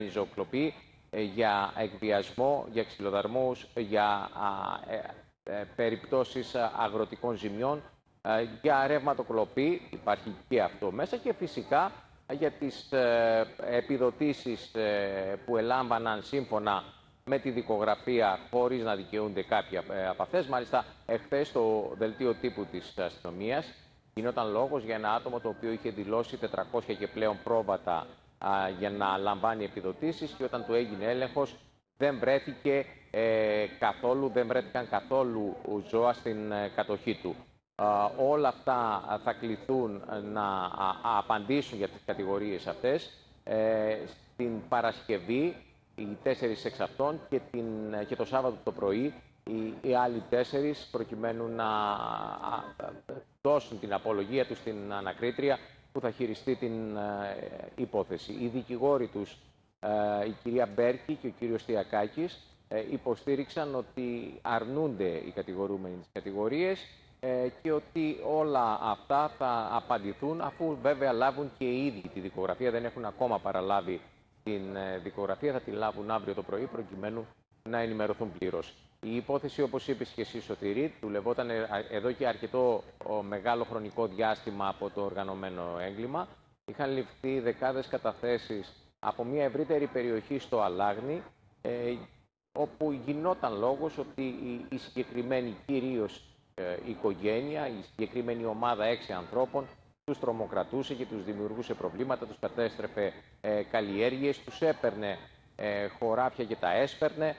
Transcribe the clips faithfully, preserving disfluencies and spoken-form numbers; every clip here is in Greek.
ζωοκλοπή, για εκβιασμό, για ξυλοδαρμούς, για ε, ε, περιπτώσεις αγροτικών ζημιών, ε, για ρευματοκλοπή, υπάρχει και αυτό μέσα, και φυσικά για τις ε, επιδοτήσεις ε, που ελάμβαναν σύμφωνα με τη δικογραφία χωρίς να δικαιούνται κάποια ε, από αυτές. Μάλιστα, εχθές στο δελτίο τύπου της αστυνομίας γινόταν λόγος για ένα άτομο το οποίο είχε δηλώσει τετρακόσια και πλέον πρόβατα α, για να λαμβάνει επιδοτήσεις, και όταν του έγινε έλεγχος δεν βρέθηκε ε, καθόλου, δεν βρέθηκαν καθόλου ζώα στην ε, κατοχή του. Α, όλα αυτά θα κληθούν να α, α, απαντήσουν για τις κατηγορίες αυτές ε, στην Παρασκευή, οι τέσσερις εξ αυτών, και, την, και το Σάββατο το πρωί οι, οι άλλοι τέσσερις, προκειμένου να α, δώσουν την απολογία τους στην ανακρίτρια που θα χειριστεί την ε, υπόθεση. Οι δικηγόροι τους, ε, η κυρία Μπέρκη και ο κύριος Τιακάκης, ε, υποστήριξαν ότι αρνούνται οι κατηγορούμενοι τις κατηγορίες ε, και ότι όλα αυτά θα απαντηθούν, αφού βέβαια λάβουν και οι ίδιοι τη δικογραφία. Δεν έχουν ακόμα παραλάβει την ε, δικογραφία, θα τη λάβουν αύριο το πρωί προκειμένου να ενημερωθούν πλήρως. Η υπόθεση, όπως είπες και εσύ, Σωτηρή, δουλευόταν εδώ και αρκετό ο, μεγάλο χρονικό διάστημα από το οργανωμένο έγκλημα. Είχαν ληφθεί δεκάδες καταθέσεις από μια ευρύτερη περιοχή στο Αλάγνη, ε, όπου γινόταν λόγος ότι η, η συγκεκριμένη κυρίως ε, οικογένεια, η συγκεκριμένη ομάδα έξι ανθρώπων, τους τρομοκρατούσε και τους δημιουργούσε προβλήματα, τους κατέστρεφε ε, καλλιέργειες, τους έπαιρνε ε, χωράφια και τα έσπαιρνε.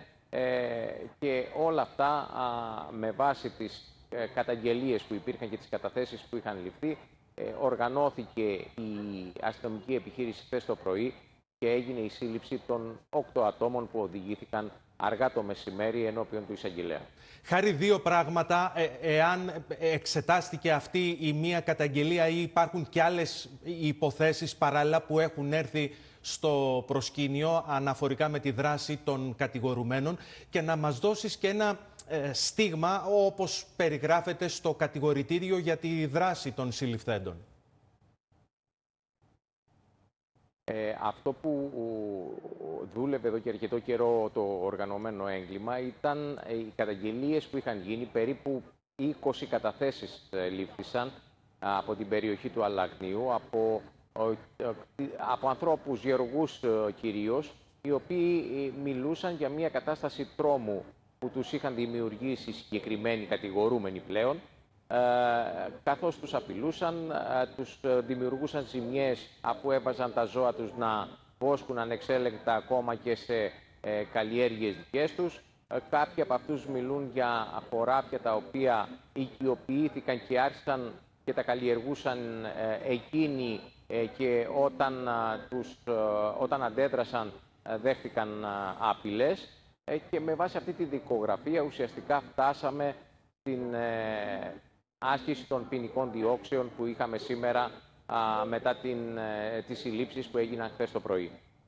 Ε, και όλα αυτά α, με βάση τις ε, καταγγελίες που υπήρχαν και τις καταθέσεις που είχαν ληφθεί, ε, οργανώθηκε η αστυνομική επιχείρηση χθες το πρωί και έγινε η σύλληψη των οκτώ ατόμων που οδηγήθηκαν αργά το μεσημέρι ενώπιον του εισαγγελέα. Χάρη, δύο πράγματα. Ε, εάν εξετάστηκε αυτή η μία καταγγελία ή υπάρχουν και άλλες υποθέσεις παράλληλα που έχουν έρθει στο προσκήνιο αναφορικά με τη δράση των κατηγορουμένων, και να μας δώσεις και ένα ε, στίγμα όπως περιγράφεται στο κατηγορητήριο για τη δράση των συλληφθέντων. Ε, αυτό που δούλευε εδώ και αρκετό καιρό το οργανωμένο έγκλημα ήταν οι καταγγελίες που είχαν γίνει. Περίπου είκοσι καταθέσεις λήφθησαν από την περιοχή του Αλαγνίου, από από ανθρώπους γεωργούς κυρίως, οι οποίοι μιλούσαν για μια κατάσταση τρόμου που τους είχαν δημιουργήσει συγκεκριμένοι κατηγορούμενοι πλέον, ε, καθώς τους απειλούσαν, ε, τους δημιουργούσαν ζημιές αφού έβαζαν τα ζώα τους να βόσκουν ανεξέλεγκτα ακόμα και σε ε, καλλιέργειες δικές τους. Ε, κάποιοι από αυτούς μιλούν για χωράφια τα οποία οικειοποιήθηκαν και άρχισαν και τα καλλιεργούσαν ε, εκείνοι, και όταν, τους, όταν αντέδρασαν δέχτηκαν απειλές, και με βάση αυτή τη δικογραφία ουσιαστικά φτάσαμε στην ε, άσκηση των ποινικών διώξεων που είχαμε σήμερα α, μετά την, ε, τις συλλήψεις που έγιναν χθες το πρωί.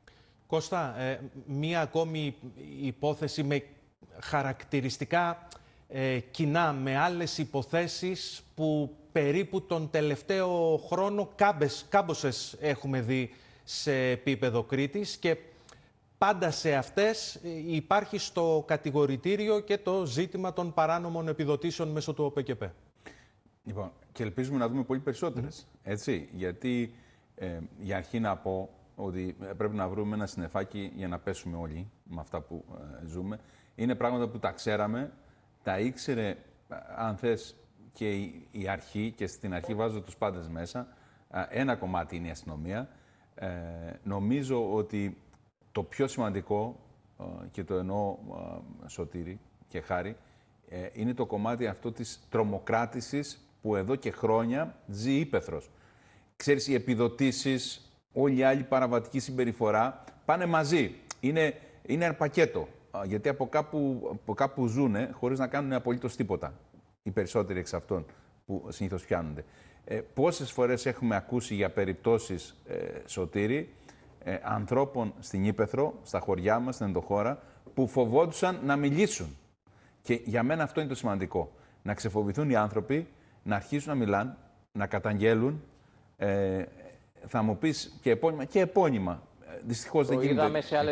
Κώστα, ε, μία ακόμη υπόθεση με χαρακτηριστικά ε, κοινά με άλλες υποθέσεις που περίπου τον τελευταίο χρόνο κάμπες, κάμποσες έχουμε δει σε επίπεδο Κρήτης, και πάντα σε αυτές υπάρχει στο κατηγορητήριο και το ζήτημα των παράνομων επιδοτήσεων μέσω του ΟΠΕΚΕΠΕ. Λοιπόν, και ελπίζουμε να δούμε πολύ περισσότερες, mm. έτσι, γιατί ε, για αρχή να πω ότι πρέπει να βρούμε ένα συννεφάκι για να πέσουμε όλοι με αυτά που ε, ζούμε. Είναι πράγματα που τα ξέραμε, τα ήξερε, αν θες, και η αρχή, και στην αρχή βάζω τους πάντες μέσα. Ένα κομμάτι είναι η αστυνομία. Ε, νομίζω ότι το πιο σημαντικό, και το εννοώ Σωτήρη και Χάρη, ε, είναι το κομμάτι αυτό της τρομοκράτησης που εδώ και χρόνια ζει ύπαιθρος. Ξέρεις, οι επιδοτήσεις, όλη η άλλη παραβατική συμπεριφορά πάνε μαζί. Είναι, είναι ένα πακέτο, γιατί από κάπου, από κάπου ζουνε χωρίς να κάνουν απολύτως τίποτα. Οι περισσότεροι εξ αυτών που συνήθως πιάνονται. Ε, πόσες φορές έχουμε ακούσει για περιπτώσεις, ε, Σωτήρη, ε, ανθρώπων στην Ύπαιθρο, στα χωριά μας, στην ενδοχώρα, που φοβόντουσαν να μιλήσουν. Και για μένα αυτό είναι το σημαντικό. Να ξεφοβηθούν οι άνθρωποι, να αρχίσουν να μιλάνε, να καταγγέλουν. Ε, θα μου πεις και επώνυμα. Και επώνυμα. Δυστυχώς δεν γίνεται.